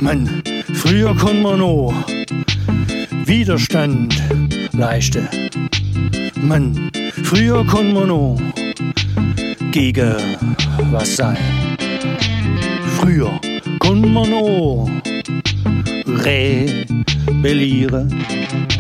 Mann, früher kon man auch Widerstand leisten. Mann, früher kon man auch gegen was sein. Früher kon man auch rebellieren.